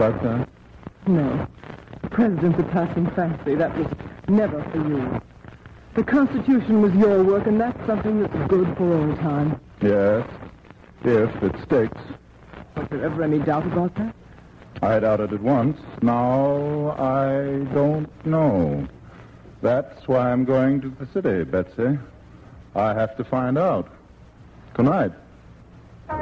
about that? No. The president's a passing fancy. That was never for you. The Constitution was your work, and that's something that's good for all time. Yes, if it sticks. Was there ever any doubt about that? I doubted it once. Now I don't know. That's why I'm going to the city, Betsy. I have to find out. Good night.